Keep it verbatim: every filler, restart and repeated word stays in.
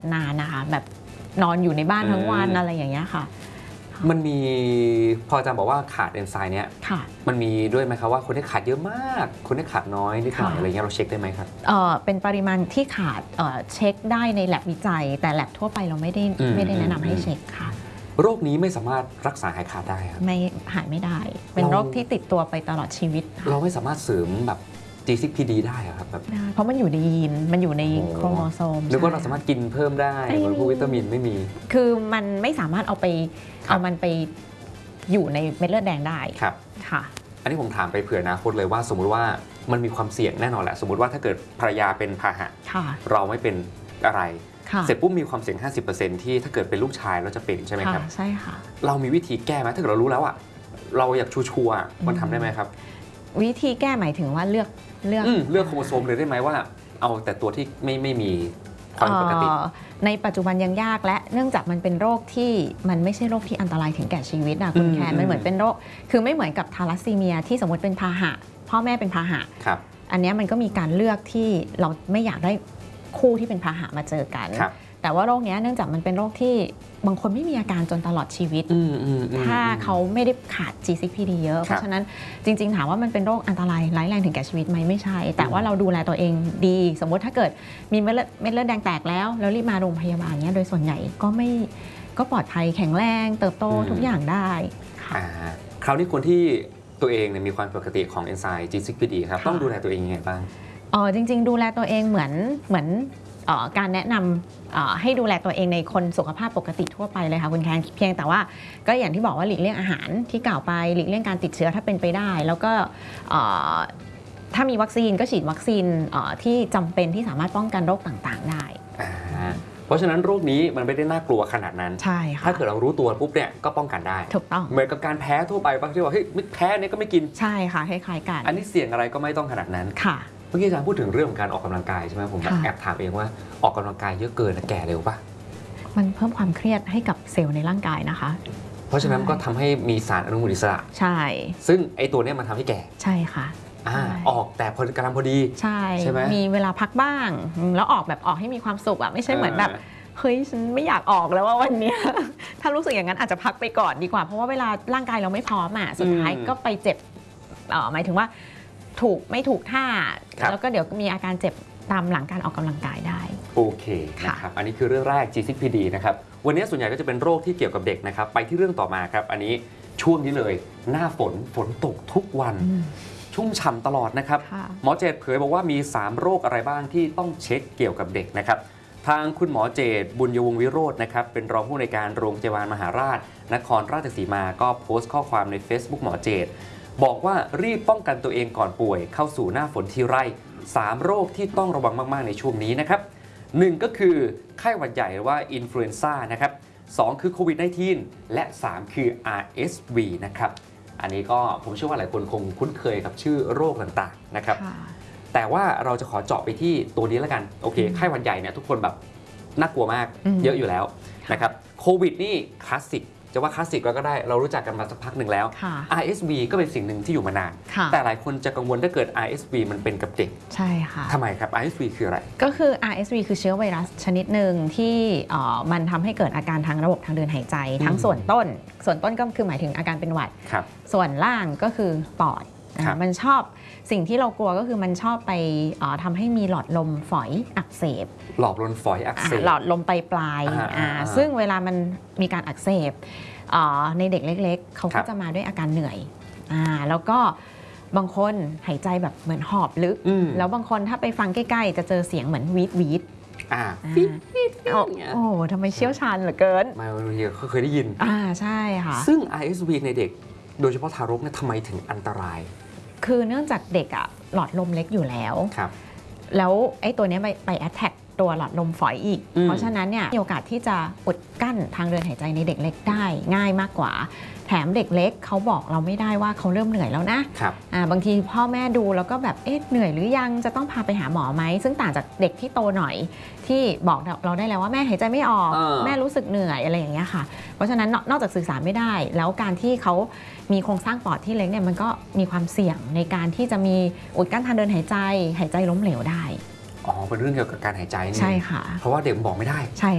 นานนะคะแบบนอนอยู่ในบ้านทั้งวันอะไรอย่างเงี้ยค่ะมันมีพออาจารย์บอกว่าขาดเอนไซม์เนี้ยมันมีด้วยไหมครับว่าคนที่ขาดเยอะมากคนที่ขาดน้อยนิดหน่อยอะไรเงี้ยเราเช็คได้ไหมครับเออเป็นปริมาณที่ขาดเออเช็คได้ในแลบวิจัยแต่แลบทั่วไปเราไม่ได้ไม่ได้แนะนำให้เช็คค่ะโรคนี้ไม่สามารถรักษาหายขาดได้ครับไม่หายไม่ได้เป็นโรคที่ติดตัวไปตลอดชีวิตเราไม่สามารถเสริมแบบ จี ซิก พี ดี ได้ครับแบบเพราะมันอยู่ในยีนมันอยู่ในโครโมโซมหรือว่าเราสามารถกินเพิ่มได้เหมือนพวกวิตามินไม่มีคือมันไม่สามารถเอาไปเอามันไปอยู่ในเม็ดเลือดแดงได้ครับค่ะอันนี้ผมถามไปเผื่ออนาคตเลยว่าสมมุติว่ามันมีความเสี่ยงแน่นอนแหละสมมุติว่าถ้าเกิดภรรยาเป็นพาหะเราไม่เป็นอะไรเสร็จปุ๊บมีความเสี่ยง ห้าสิบเปอร์เซ็นต์ ที่ถ้าเกิดเป็นลูกชายเราจะเป็นใช่ไหมครับใช่ค่ะเรามีวิธีแก้ไหมถ้าเกิดเรารู้แล้วอะเราอยากชัวร์ๆมันทำได้ไหมครับวิธีแก้หมายถึงว่าเลือกเลือกเลือกโครโมโซมเลยได้ไหมว่าเอาแต่ตัวที่ไม่ไม่มีความปกติในปัจจุบันยังยากและเนื่องจากมันเป็นโรคที่มันไม่ใช่โรคที่อันตรายถึงแก่ชีวิตนะคุณแคนมันเหมือนเป็นโรคคือไม่เหมือนกับทาลัสซีเมียที่สมมติเป็นพาหะพ่อแม่เป็นพาหะอันนี้มันก็มีการเลือกที่เราไม่อยากได้คู่ที่เป็นพาหะมาเจอกันแต่ว่าโรคนี้เนื่องจากมันเป็นโรคที่บางคนไม่มีอาการจนตลอดชีวิตถ้าเขาไม่ได้ขาด จี ซิก พี ดี เยอะเพราะฉะนั้นจริงๆถามว่ามันเป็นโรคอันตรายร้ายแรงถึงแก่ชีวิตไหมไม่ใช่แต่ว่าเราดูแลตัวเองดีสมมติถ้าเกิดมีเม็ดเลือดแดงแตกแล้วแล้วรีบมาโรงพยาบาลเนี้ยโดยส่วนใหญ่ก็ไม่ก็ปลอดภัยแข็งแรงเติบโตทุกอย่างได้คราวนี้คนที่ตัวเองเนี่ยมีความปกติของเอนไซม์ จี ซิก พี ดี ครับต้องดูแลตัวเองยังไงบ้างอ๋อจริงๆดูแลตัวเองเหมือนเหมือนการแนะนำให้ดูแลตัวเองในคนสุขภาพปกติทั่วไปเลยค่ะคุณแคนเพียงแต่ว่าก็อย่างที่บอกว่าหลีกเลี่ยงอาหารที่กล่าวไปหลีกเลี่ยงการติดเชื้อถ้าเป็นไปได้แล้วก็ถ้ามีวัคซีนก็ฉีดวัคซีนที่จำเป็นที่สามารถป้องกันโรคต่างๆได้เพราะฉะนั้นโรคนี้มันไม่ได้น่ากลัวขนาดนั้นใช่ค่ะถ้าเกิดเรารู้ตัวปุ๊บเนี่ยก็ป้องกันได้ถูกต้องเหมือนกับการแพ้ทั่วไปบางทีว่าเฮ้ยแพ้เนี่ยก็ไม่กินใช่ค่ะคล้ายๆกันอันนี้เสี่ยงอะไรก็ไม่ต้องขนาดนั้นค่ะเมื่อกี้อาจารย์พูดถึงเรื่องของการออกกำลังกายใช่ไหมผมแอบถามเองว่าออกกำลังกายเยอะเกินแก่เร็วป่ะมันเพิ่มความเครียดให้กับเซลล์ในร่างกายนะคะเพราะฉะนั้นก็ทำให้มีสารอนุมูลอิสระใช่ซึ่งไอตัวนี้มันทำให้แก่ใช่ค่ะออกแต่พอกำลังพอดีใช่ใช่ไหมมีเวลาพักบ้างแล้วออกแบบออกให้มีความสุขอ่ะไม่ใช่เหมือนแบบเฮ้ยฉันไม่อยากออกแล้วว่าวันนี้ถ้ารู้สึกอย่างนั้นอาจจะพักไปก่อนดีกว่าเพราะว่าเวลาร่างกายเราไม่พร้อมอ่ะสุดท้ายก็ไปเจ็บหมายถึงว่าถูกไม่ถูกท่าแล้วก็เดี๋ยวมีอาการเจ็บตามหลังการออกกำลังกายได้โอเคนะครับอันนี้คือเรื่องแรก จี ซิก พี ดี นะครับวันนี้ส่วนใหญ่ก็จะเป็นโรคที่เกี่ยวกับเด็กนะครับไปที่เรื่องต่อมาครับอันนี้ช่วงนี้เลยหน้าฝนฝนตกทุกวันชุ่มฉ่ำตลอดนะครับหมอเจตเผยบอกว่ามีสามโรคอะไรบ้างที่ต้องเช็คเกี่ยวกับเด็กนะครับทางคุณหมอเจตบุญยวงศ์วิโรจน์นะครับเป็นรองผู้อำนวยการโรงพยาบาลมหาราชนครราชสีมาก็โพสต์ข้อความใน Facebook หมอเจตบอกว่ารีบป้องกันตัวเองก่อนป่วยเข้าสู่หน้าฝนทีไรสามโรคที่ต้องระวังมากๆในช่วงนี้นะครับหนึ่งก็คือไข้หวัดใหญ่หรือว่าอินฟลูเอนซ่านะครับสองคือโควิด สิบเก้า และสามคือ อาร์ เอส วี นะครับอันนี้ก็ผมเชื่อว่าหลายคนคงคุ้นเคยกับชื่อโรคต่างๆนะครับแต่ว่าเราจะขอเจาะไปที่ตัวนี้แล้วกันโอเคไข้หวัดใหญ่เนี่ยทุกคนแบบน่ากลัวมากเยอะอยู่แล้วนะครับโควิดนี่คลาสสิกจะว่าคลาสสิกก็ได้เรารู้จักกันมาสักพักหนึ่งแล้ว อาร์ เอส วี ก็เป็นสิ่งหนึ่งที่อยู่มานานแต่หลายคนจะกังวลถ้าเกิด อาร์ เอส วี มันเป็นกับเด็กใช่ค่ะทำไมครับ อาร์ เอส วี คืออะไรก็คือ อาร์ เอส วี คือเชื้อไวรัสชนิดหนึ่งที่มันทำให้เกิดอาการทางระบบทางเดินหายใจทั้งส่วนต้นส่วนต้นก็คือหมายถึงอาการเป็นหวัดส่วนล่างก็คือปอดมันชอบสิ่งที่เรากลัวก็คือมันชอบไปทำให้มีหลอดลมฝอยอักเสบหลอดลมฝอยอักเสบหลอดลมไปปลายซึ่งเวลามันมีการอักเสบในเด็กเล็กๆเขาก็จะมาด้วยอาการเหนื่อยแล้วก็บางคนหายใจแบบเหมือนหอบลึกแล้วบางคนถ้าไปฟังใกล้ๆจะเจอเสียงเหมือนวีดวีดฟีดฟีดโอ้ทำไมเชี่ยวชาญเหลือเกินไม่บางทีเขาเคยได้ยินอ่าใช่ค่ะซึ่ง อาร์ เอส วี ในเด็กโดยเฉพาะทารกเนี่ยทำไมถึงอันตรายคือเนื่องจากเด็กอะหลอดลมเล็กอยู่แล้วแล้วไอ้ตัวนี้ไปไปแอทแทกตัวหลอดลมฝอยอีกเพราะฉะนั้นเนี่ยมีโอกาสที่จะอุดกั้นทางเดินหายใจในเด็กเล็กได้ง่ายมากกว่าแถมเด็กเล็กเขาบอกเราไม่ได้ว่าเขาเริ่มเหนื่อยแล้วนะบางทีพ่อแม่ดูแล้วก็แบบเอ๊ะเหนื่อยหรือยังจะต้องพาไปหาหมอไหมซึ่งต่างจากเด็กที่โตหน่อยที่บอกเราได้แล้วว่าแม่หายใจไม่ออกแม่รู้สึกเหนื่อยอะไรอย่างเงี้ยค่ะเพราะฉะนั้นนอกจากสื่อสารไม่ได้แล้วการที่เขามีโครงสร้างปอดที่เล็กเนี่ยมันก็มีความเสี่ยงในการที่จะมีอุดกั้นทางเดินหายใจหายใจล้มเหลวได้อ๋อเป็นเรื่องเกี่ยวกับการหายใจนี่ใช่ค่ะเพราะว่าเด็กบอกไม่ได้ใช่